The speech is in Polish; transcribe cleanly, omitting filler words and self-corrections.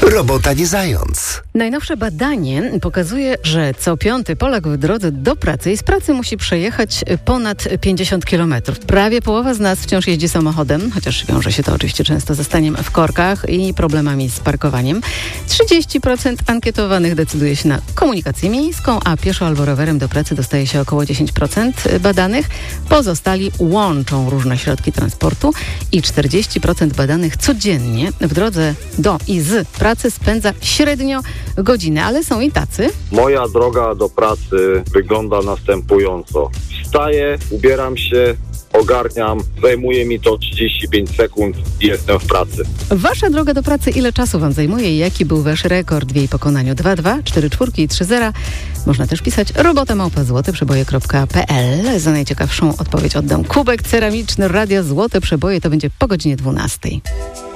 Robota nie zając. Najnowsze badanie pokazuje, że co 5. Polak w drodze do pracy i z pracy musi przejechać ponad 50 km. Prawie połowa z nas wciąż jeździ samochodem, chociaż wiąże się to oczywiście często ze staniem w korkach i problemami z parkowaniem. 30% ankietowanych decyduje się na komunikację miejską, a pieszo albo rowerem do pracy dostaje się około 10% badanych. Pozostali łączą różne środki transportu i 40% badanych codziennie w drodze do i z pracy spędza średnio godzinę, ale są i tacy. Moja droga do pracy wygląda następująco. Wstaję, ubieram się, ogarniam, zajmuje mi to 35 sekund i jestem w pracy. Wasza droga do pracy ile czasu wam zajmuje i jaki był wasz rekord w jej pokonaniu? 2-2, 4-4 i 3-0. Można też pisać robota@złoteprzeboje.pl. Za najciekawszą odpowiedź oddam kubek ceramiczny Radia Złote Przeboje. To będzie po godzinie 12.